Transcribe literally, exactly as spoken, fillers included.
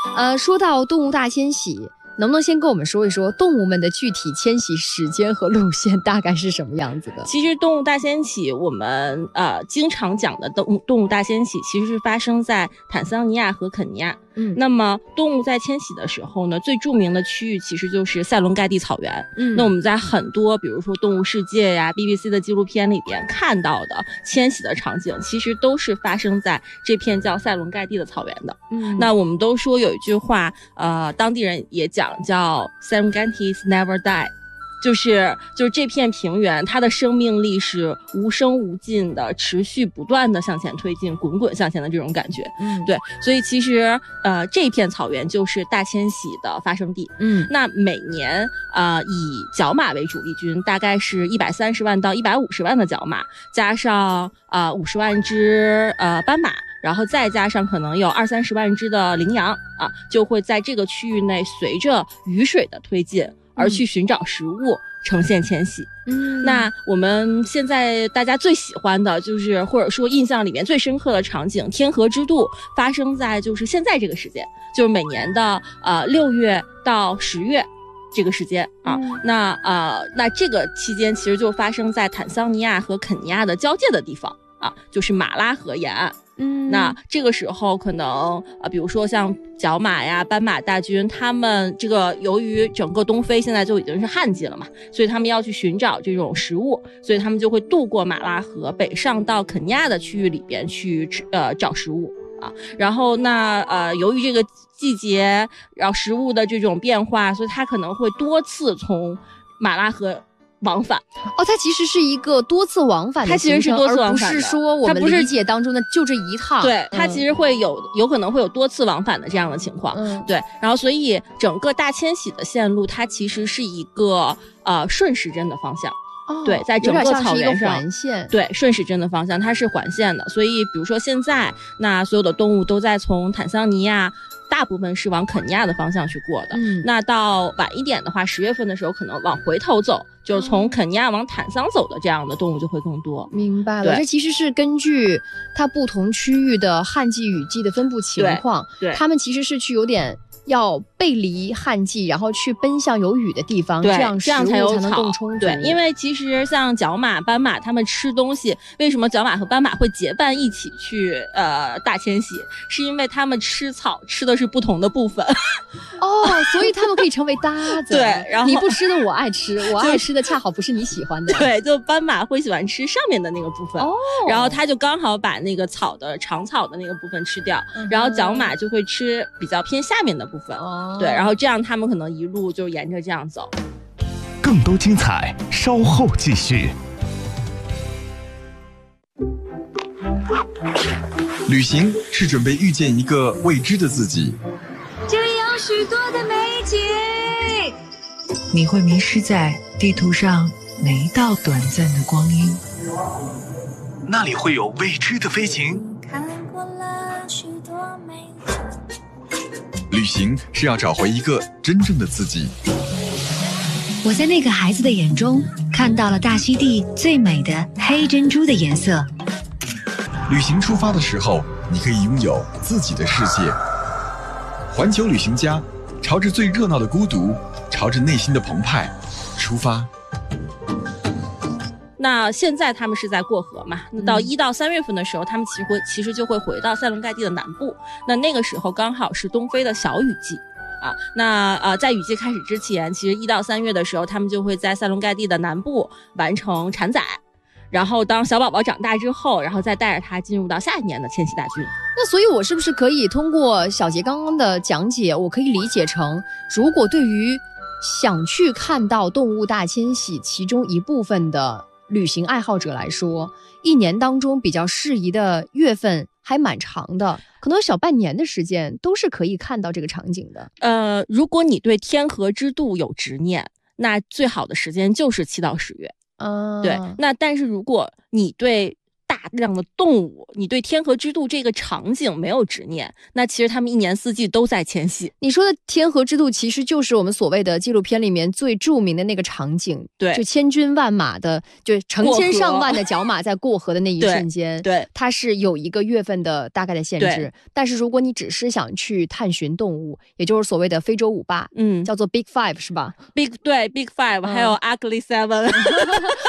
呃，说到动物大迁徙，能不能先跟我们说一说动物们的具体迁徙时间和路线大概是什么样子的？ 其实动物大迁徙，我们呃经常讲的动物动物大迁徙，其实是发生在坦桑尼亚和肯尼亚。嗯，那么动物在迁徙的时候呢，最著名的区域其实就是塞伦盖蒂草原。嗯，那我们在很多比如说动物世界呀、B B C 的纪录片里边看到的迁徙的场景，其实都是发生在这片叫塞伦盖蒂的草原的。嗯，那我们都说有一句话，呃，当地人也讲叫 Serengeti never die。就是就是这片平原，它的生命力是无声无尽的，持续不断的向前推进，滚滚向前的这种感觉。嗯，对，所以其实呃这片草原就是大迁徙的发生地。嗯，那每年呃以角马为主力军，大概是一百三十万到一百五十万的角马，加上啊五十万只呃斑马。然后再加上可能有二三十万只的羚羊啊，就会在这个区域内随着雨水的推进而去寻找食物，呈现迁徙。嗯，那我们现在大家最喜欢的就是，或者说印象里面最深刻的场景，天河之渡发生在就是现在这个时间，就是每年的呃六月到十月。这个时间啊，嗯、那呃，那这个期间其实就发生在坦桑尼亚和肯尼亚的交界的地方啊，就是马拉河沿岸。嗯，那这个时候可能啊、呃，比如说像角马呀、斑马大军，他们这个由于整个东非现在就已经是旱季了嘛，所以他们要去寻找这种食物，所以他们就会渡过马拉河，北上到肯尼亚的区域里边去呃找食物啊。然后那呃，由于这个季节，然后食物的这种变化，所以它可能会多次从马拉河往返。 哦，它其实是一个多次往返的行程， 它其实是多次往返的， 而不是说我们理解当中的就这一趟。 对，它其实会有、嗯、有可能会有多次往返的这样的情况。嗯，对。然后所以整个大迁徙的线路，它其实是一个呃顺时针的方向。哦、对，在整个草原上， 环线， 对，顺时针的方向，它是环线的。所以，比如说现在，那所有的动物都在从坦桑尼亚，大部分是往肯尼亚的方向去过的。嗯，那到晚一点的话，十月份的时候，可能往回头走，就是从肯尼亚往坦桑走的这样的动物就会更多。 明白了，这其实是根据它不同区域的旱季、雨季的分布情况，对，它们其实是去有点。要背离旱季，然后去奔向有雨的地方，这样这样才有才能更充足。 对，因为其实像角马、斑马，它们吃东西，为什么角马和斑马会结伴一起去呃大迁徙？是因为它们吃草吃的是不同的部分。 哦，所以它们可以成为搭子。 对，然后你不吃的我爱吃，我爱吃的恰好不是你喜欢的。 对，就斑马会喜欢吃上面的那个部分，哦，然后它就刚好把那个草的长草的那个部分吃掉，嗯、然后角马就会吃比较偏下面的部分。哦，对，然后这样他们可能一路就沿着这样走。 更多精彩稍后继续。 旅行是准备遇见一个未知的自己， 这里有许多的美景， 你会迷失在地图上每一道短暂的光阴， 那里会有未知的飞行。 看过了许多美景， 旅行是要找回一个真正的自己。 我在那个孩子的眼中看到了大溪地最美的黑珍珠的颜色。 旅行出发的时候，你可以拥有自己的世界。环球旅行家，朝着最热闹的孤独，朝着内心的澎湃出发。 那现在他们是在过河嘛？那到一到三月份的时候，他们其实会其实就会回到塞伦盖蒂的南部。那那个时候刚好是东非的小雨季啊。那呃，在雨季开始之前，其实一到三月的时候，他们就会在塞伦盖蒂的南部完成产崽。然后当小宝宝长大之后，然后再带着他进入到下一年的迁徙大军。 那所以我是不是可以通过小杰刚刚的讲解，我可以理解成，如果对于想去看到动物大迁徙其中一部分的旅行爱好者来说，一年当中比较适宜的月份还蛮长的，可能小半年的时间都是可以看到这个场景的。 呃，如果你对天河之渡有执念，那最好的时间就是七到十月。嗯，对。那但是如果你对大量的动物，你对天河之渡这个场景没有执念，那其实他们一年四季都在迁徙。 你说的天河之渡其实就是我们所谓的纪录片里面最著名的那个场景， 对， 就千军万马的，就成千上万的角马在过河的那一瞬间， 对， 它是有一个月份的大概的限制。但是如果你只是想去探寻动物，也就是所谓的非洲五霸，嗯，叫做 Big Five 是吧 ？Big 对 Big Five，、嗯、还有 Ugly Seven。